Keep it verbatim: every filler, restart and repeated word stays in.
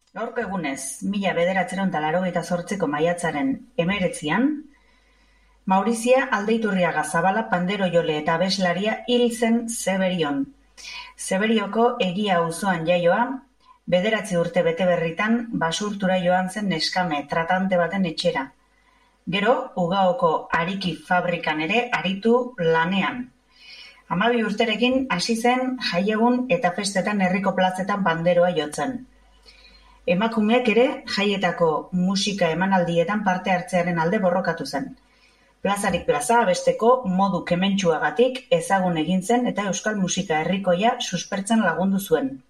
Gaurko egunez, mila bederatziehun eta laurogeita zortziko maiatzaren hemeretzian, Maurizia Aldeiturriaga Zabala panderojole eta abeslaria hil zen Zeberion. Zeberioko Egia auzoan jaioa, bederatzi urte bete berritan basurtura joan zen neskame tratante baten etxera. Gero, Ugaoko ariki fabrikan ere aritu lanean. Hamabi urterekin hasi zen jaiegun eta festetan herriko plazetan panderoa jotzen. Emakumeak ere jaietako musika emanaldietan parte hartzearen alde borrokatu zen. Plazarik plaza abesteko modu kementsuagatik ezagun egin zen eta euskal musika herrikoia suspertzen lagundu zuen.